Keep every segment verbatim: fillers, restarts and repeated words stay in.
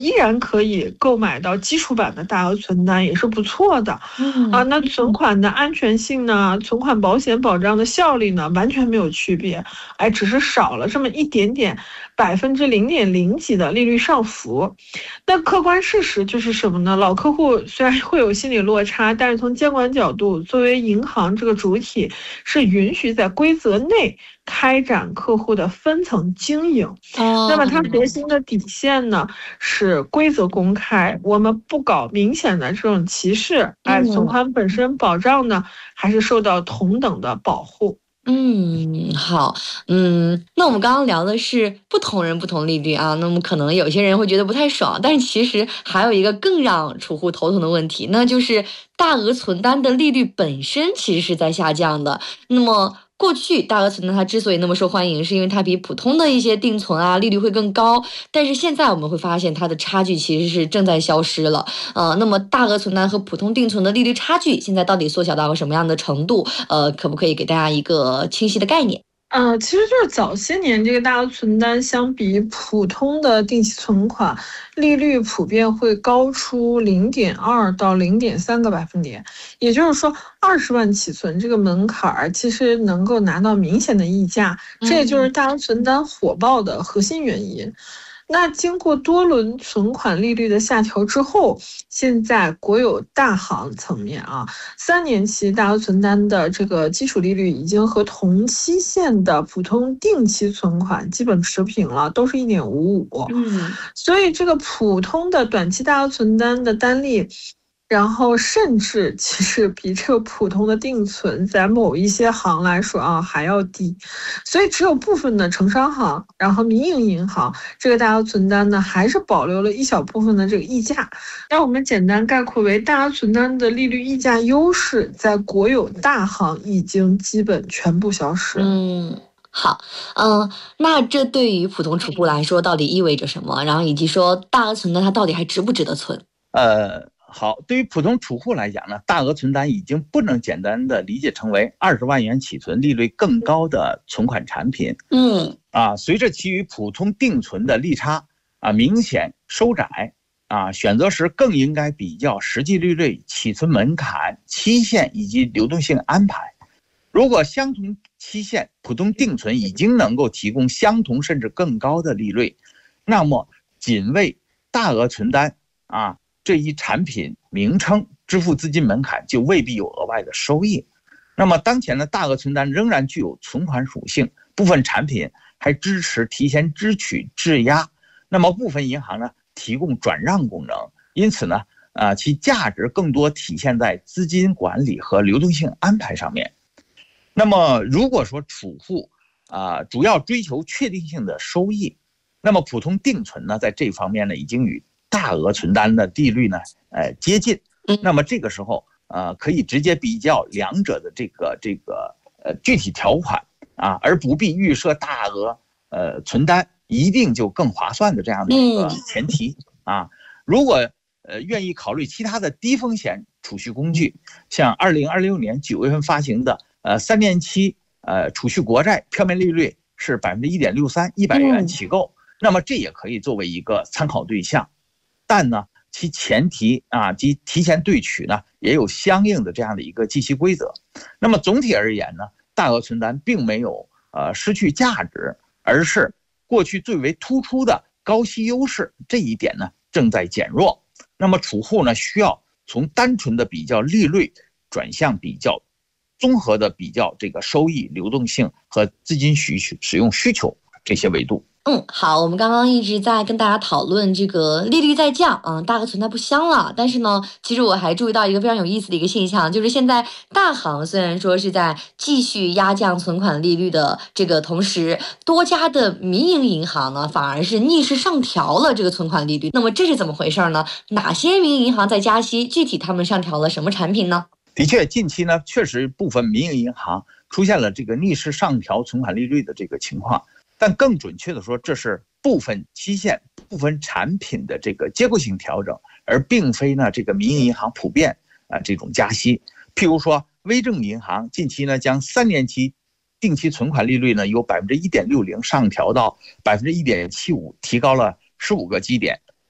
依然可以购买到基础版的大额存单，也是不错的。 嗯啊，那存款的安全性呢，存款保险保障的效力呢，完全没有区别，哎，只是少了这么一点点百分之零点零几的利率上浮。那客观事实就是什么呢？老客户虽然会有心理落差，但是从监管角度，作为银行这个主体，是允许在规则内开展客户的分层经营。那么它核心的底线呢是规则公开，我们不搞明显的这种歧视，哎，存款本身保障呢还是受到同等的保护。 嗯，好，嗯，那我们刚刚聊的是不同人不同利率啊，那么可能有些人会觉得不太爽，但是其实还有一个更让储户头疼的问题，那就是大额存单的利率本身其实是在下降的。那么过去大额存单它之所以那么受欢迎，是因为它比普通的一些定存啊利率会更高，但是现在我们会发现它的差距其实是正在消失了。呃，那么大额存单和普通定存的利率差距现在到底缩小到个什么样的程度？呃，可不可以给大家一个清晰的概念？ 呃，其实就是早些年这个大额存单相比普通的定期存款，利率普遍会高出零点二到零点三个百分点，也就是说，二十万起存这个门槛儿其实能够拿到明显的溢价，这也就是大额存单火爆的核心原因。那经过多轮存款利率的下调之后，现在国有大行层面啊，三年期大额存单的这个基础利率已经和同期限的普通定期存款基本持平了，都是一点五五。 嗯， 所以这个普通的短期大额存单的单利，然后甚至其实比这个普通的定存在某一些行来说啊还要低，所以只有部分的城商行，然后民营银行这个大额存单呢还是保留了一小部分的这个溢价。那我们简单概括为，大额存单的利率溢价优势在国有大行已经基本全部消失。 嗯。好，嗯，那这对于普通储户来说到底意味着什么？然后以及说大额存单它到底还值不值得存？ 呃，好，对于普通储户来讲呢，大额存单已经不能简单的理解成为二十万元起存利率更高的存款产品。 嗯， 啊，随着其与普通定存的利差啊明显收窄，啊，选择时更应该比较实际利率、起存门槛、期限以及流动性安排。如果相同期限普通定存已经能够提供相同甚至更高的利率，那么仅为大额存单啊这一产品名称支付资金门槛就未必有额外的收益。那么当前的大额存单仍然具有存款属性，部分产品还支持提前支取质押，那么部分银行呢提供转让功能，因此呢，呃，其价值更多体现在资金管理和流动性安排上面。那么如果说储户啊、呃、主要追求确定性的收益，那么普通定存呢在这方面呢已经与大额存单的利率呢呃接近，那么这个时候呃可以直接比较两者的这个这个呃具体条款啊，而不必预设大额呃存单一定就更划算的这样的一个前提啊。如果呃愿意考虑其他的低风险储蓄工具，像二零二六年九月份发行的呃三年期呃储蓄国债，票面利率是百分之一点六三，一百元起购，那么这也可以作为一个参考对象。但呢，其前提啊及提前对取呢也有相应的这样的一个计息规则。那么总体而言呢，大额存单并没有呃失去价值，而是过去最为突出的高息优势这一点呢正在减弱。那么储户呢需要从单纯的比较利率转向比较综合的比较这个收益、流动性和资金需求使用需求这些维度。 嗯，好，我们刚刚一直在跟大家讨论这个利率在降，嗯，大额存单不香了。但是呢，其实我还注意到一个非常有意思的一个现象，就是现在大行虽然说是在继续压降存款利率的这个同时，多家的民营银行呢反而是逆势上调了这个存款利率。那么这是怎么回事呢？哪些民营银行在加息？具体他们上调了什么产品呢？ 的确，近期呢确实部分民营银行出现了这个逆势上调存款利率的这个情况。但更准确的说，这是部分期限、部分产品的这个结构性调整，而并非呢这个民营银行普遍啊、呃、这种加息。譬如说，微众银行近期呢将三年期定期存款利率呢由百分之一点六零上调到百分之一点七五，提高了十五个基点。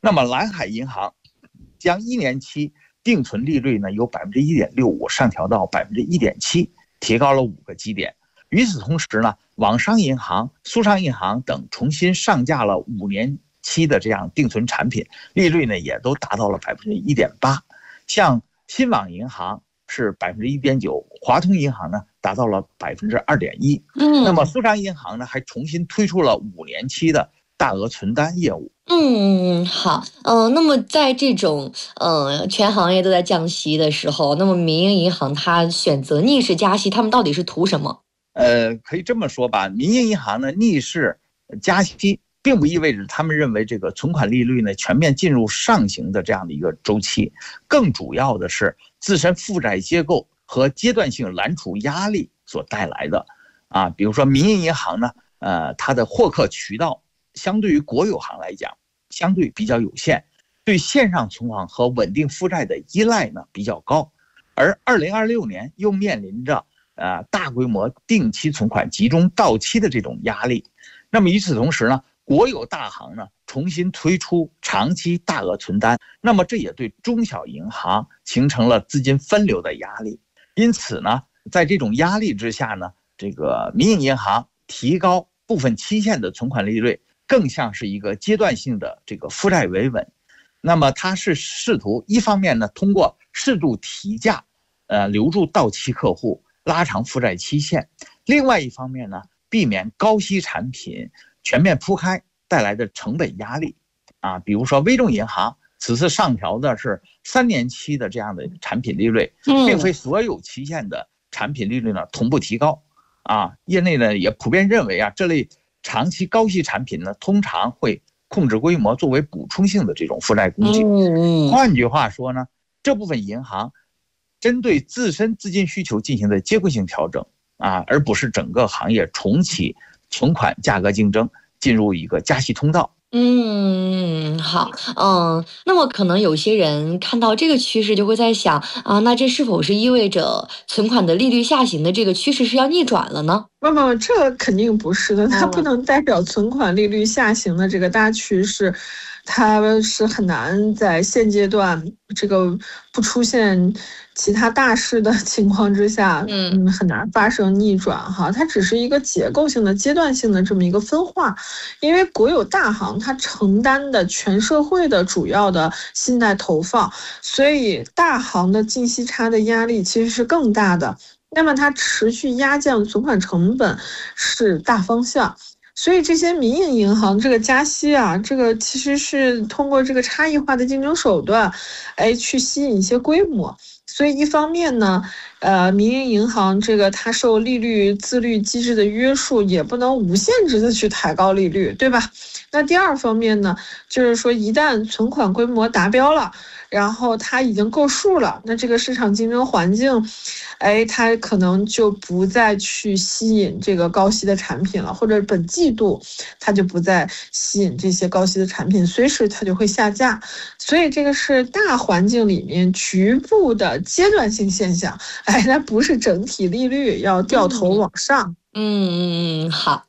那么蓝海银行将一年期定存利率呢由百分之一点六五上调到百分之一点七，提高了五个基点。与此同时呢，网商银行、苏商银行等重新上架了五年期的这样定存产品，利率呢也都达到了百分之一点八。像新网银行是百分之一点九，华通银行呢达到了百分之二点一。 嗯， 那么苏商银行呢还重新推出了五年期的大额存单业务。 嗯，好，嗯、呃，那么在这种呃全行业都在降息的时候，那么民营银行它选择逆势加息，他们到底是图什么？ 呃，可以这么说吧，民营银行呢逆势加息，并不意味着他们认为这个存款利率呢全面进入上行的这样的一个周期，更主要的是自身负债结构和阶段性揽储压力所带来的。啊，比如说民营银行呢，呃，它的获客渠道相对于国有行来讲，相对比较有限，对线上存款和稳定负债的依赖呢比较高。而二零二六年又面临着呃大规模定期存款集中到期的这种压力。那么与此同时呢，国有大行呢重新推出长期大额存单，那么这也对中小银行形成了资金分流的压力。因此呢，在这种压力之下呢，这个民营银行提高部分期限的存款利率，更像是一个阶段性的这个负债维稳。那么它是试图一方面呢，通过适度提价，呃，留住到期客户，拉长负债期限；另外一方面呢，避免高息产品全面铺开带来的成本压力。啊，比如说微众银行此次上调的是三年期的这样的产品利率，并非所有期限的产品利率呢同步提高。啊，业内呢也普遍认为啊，这类长期高息产品呢通常会控制规模，作为补充性的这种负债供给。换句话说呢，这部分银行针对自身资金需求进行的结构性调整啊，而不是整个行业重启存款价格竞争，进入一个加息通道。 嗯，好，嗯，那么可能有些人看到这个趋势就会在想啊，那这是否是意味着存款的利率下行的这个趋势是要逆转了呢？ 不不，这肯定不是的，它不能代表存款利率下行的这个大趋势，它是很难在现阶段这个不出现其他大事的情况之下，嗯，很难发生逆转哈。它只是一个结构性的、阶段性的这么一个分化，因为国有大行它承担的全社会的主要的信贷投放，所以大行的净息差的压力其实是更大的。那么它持续压降存款成本是大方向，所以这些民营银行这个加息啊，这个其实是通过这个差异化的竞争手段，哎，去吸引一些规模。所以一方面呢，呃，民营银行这个它受利率自律机制的约束，也不能无限制的去抬高利率，对吧？那第二方面呢，就是说一旦存款规模达标了，然后它已经够数了，那这个市场竞争环境，哎，它可能就不再去吸引这个高息的产品了，或者本季度它就不再吸引这些高息的产品，随时它就会下架。所以这个是大环境里面局部的阶段性现象，哎，它不是整体利率要掉头往上。 嗯嗯，好。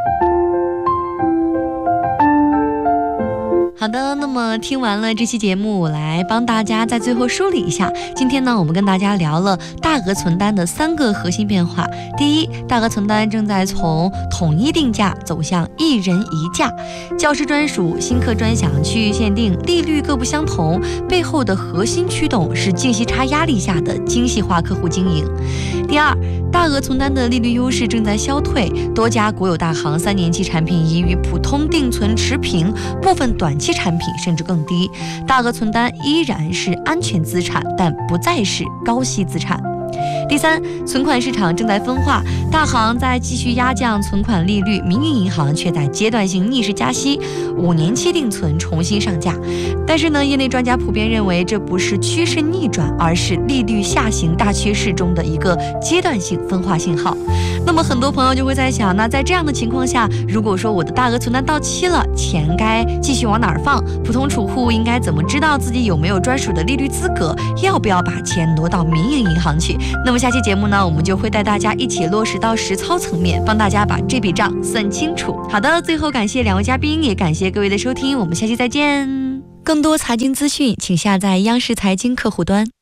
好的，那么听完了这期节目，我来帮大家在最后梳理一下。今天呢，我们跟大家聊了大额存单的三个核心变化。第一，大额存单正在从统一定价走向一人一价，教师专属、新课专享、区域限定，利率各不相同，背后的核心驱动是净息差压力下的精细化客户经营。第二，大额存单的利率优势正在消退，多家国有大行三年期产品已与普通定存持平，部分短期产品甚至更低，大额存单依然是安全资产，但不再是高息资产。第三，存款市场正在分化，大行在继续压降存款利率，民营银行却在阶段性逆势加息，五年期定存重新上架。但是呢，业内专家普遍认为这不是趋势逆转，而是利率下行大趋势中的一个阶段性分化信号。那么很多朋友就会在想，那在这样的情况下，如果说我的大额存单到期了，钱该继续往哪儿放？普通储户应该怎么知道自己有没有专属的利率资格？要不要把钱挪到民营银行去？那么下期节目呢，我们就会带大家一起落实到实操层面，帮大家把这笔账算清楚。好的，最后感谢两位嘉宾，也感谢各位的收听，我们下期再见。 更多财经资讯，请下载央视财经客户端。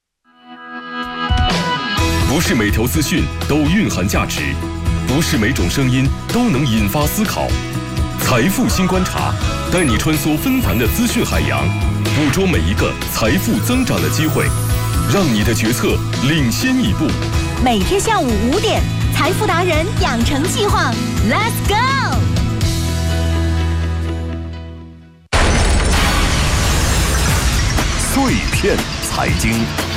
不是每条资讯都蕴含价值，不是每种声音都能引发思考。财富新观察，带你穿梭纷繁的资讯海洋，捕捉每一个财富增长的机会，让你的决策领先一步。 每天下午五点，财富达人养成计划 ，Let's go！ 碎片财经，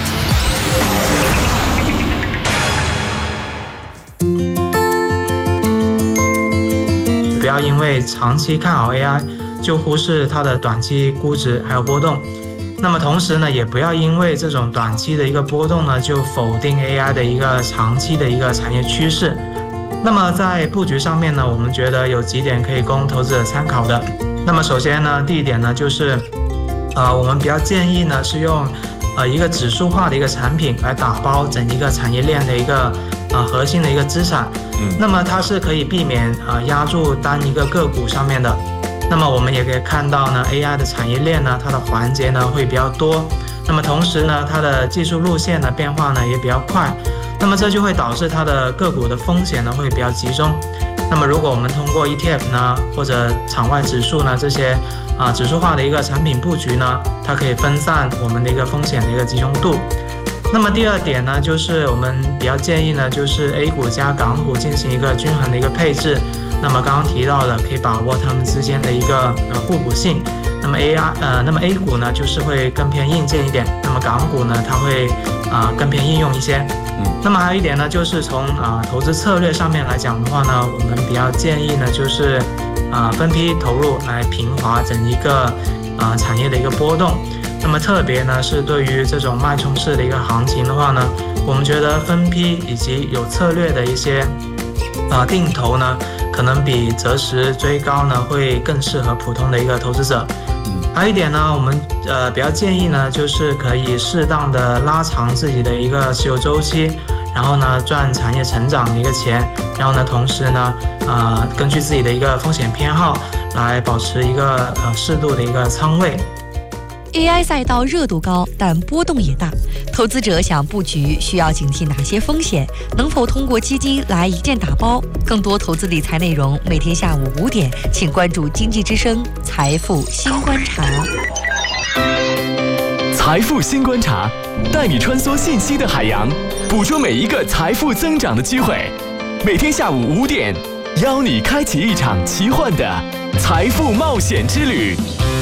不要因为长期看好 A I 就忽视它的短期估值还有波动。那么同时呢，也不要因为这种短期的一个波动呢，就否定 A I 的一个长期的一个产业趋势。那么在布局上面呢，我们觉得有几点可以供投资者参考的。那么首先呢，第一点呢，就是呃，我们比较建议呢是用呃一个指数化的一个产品来打包整一个产业链的一个呃核心的一个资产。嗯，那么它是可以避免呃压住单一个个股上面的。那么我们也可以看到呢 ，A I 的产业链呢，它的环节呢会比较多。那么同时呢，它的技术路线的变化呢也比较快。那么这就会导致它的个股的风险呢会比较集中。那么如果我们通过 E T F 呢或者场外指数呢这些啊、呃、指数化的一个产品布局呢，它可以分散我们的一个风险的一个集中度。那么第二点呢，就是我们比较建议呢，就是 A 股加港股进行一个均衡的一个配置。那么刚刚提到的，可以把握它们之间的一个呃互补性。那么 A I 呃，那么 A 股呢，就是会更偏硬件一点；那么港股呢，它会啊、呃、更偏应用一些。嗯。那么还有一点呢，就是从啊、呃、投资策略上面来讲的话呢，我们比较建议呢，就是啊、呃、分批投入来平滑整一个啊、呃、产业的一个波动。那么特别呢，是对于这种脉冲式的一个行情的话呢，我们觉得分批以及有策略的一些啊、呃、定投呢，可能比择时追高呢会更适合普通的一个投资者。嗯，还有一点呢，我们呃比较建议呢，就是可以适当的拉长自己的一个持有周期，然后呢赚产业成长的一个钱，然后呢同时呢呃根据自己的一个风险偏好来保持一个呃适度的一个仓位。 A I 赛道热度高，但波动也大。投资者想布局，需要警惕哪些风险？能否通过基金来一键打包？更多投资理财内容，每天下午五点，请关注经济之声财富新观察。 财富新观察，带你穿梭信息的海洋，捕捉每一个财富增长的机会。每天下午五点，邀你开启一场奇幻的财富冒险之旅。